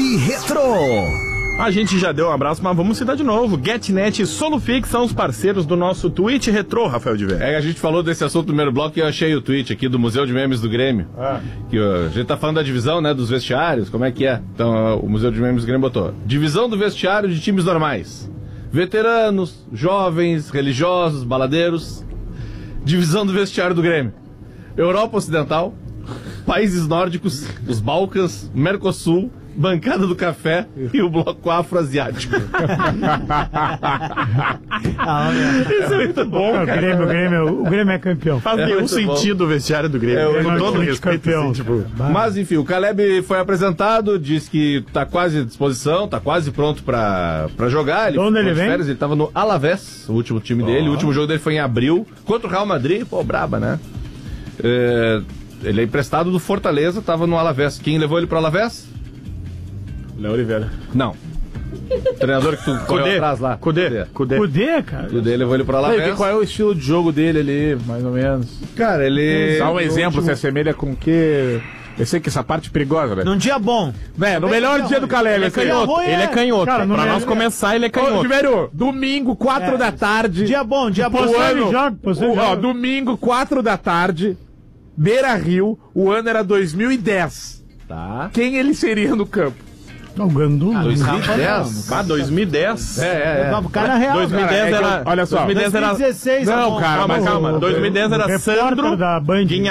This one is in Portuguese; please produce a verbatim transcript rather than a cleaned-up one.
Retrô. A gente já deu um abraço, mas vamos citar de novo. GetNet e Solufix são os parceiros do nosso tweet Retrô, Rafael de Vera. É, a gente falou desse assunto no primeiro bloco e eu achei o tweet aqui do Museu de Memes do Grêmio. Ah. Que ó, a gente tá falando da divisão, né, dos vestiários, como é que é? Então, ó, o Museu de Memes do Grêmio botou: divisão do vestiário de times normais. Veteranos, jovens, religiosos, baladeiros. Divisão do vestiário do Grêmio: Europa Ocidental, países nórdicos, os Balcãs, Mercosul, bancada do café e o bloco afro-asiático. Ah, isso é muito bom, cara. O Grêmio, o Grêmio, o Grêmio é campeão. Faz nenhum é sentido bom. O vestiário do Grêmio. É, com todo respeito, campeão. Assim, tipo... Mas enfim, o Caleb foi apresentado, disse que tá quase à disposição, tá quase pronto pra, pra jogar. Ele Onde ele vem? Férias, ele tava no Alavés, o último time oh. dele. O último jogo dele foi em abril, contra o Real Madrid. Pô, braba, né? É, ele é emprestado do Fortaleza, tava no Alavés. Quem levou ele pro Alavés? Léo Oliveira. Não. O treinador que tu correu atrás lá. Cudê. Cudê. Cudê, cara. Cudê levou ele pra Alavés. Qual é o estilo de jogo dele ali, mais ou menos? Cara, ele... Dá um exemplo, último... se assemelha com o que... Eu sei que essa parte é perigosa, velho. Num dia bom. Velho, no melhor dia do Caleb. Ele é canhoto. Ele é canhoto. Cara, pra nós começar, ele é canhoto. Velho, domingo, quatro é. da tarde. Dia bom, dia bom. Ano, joga, o, ó, domingo, quatro da tarde, Beira Rio, o ano era dois mil e dez. Tá. Quem ele seria no campo? O Gandula. dois mil e dez? Ah, dois mil e dez? É, é, é. O cara real. dois mil e dez cara, era... É que, olha só. dois mil e dez era... dois mil e dezesseis. Não, cara, calma, mas calma. O, dois mil e dez era Sandro, da Band. Guinha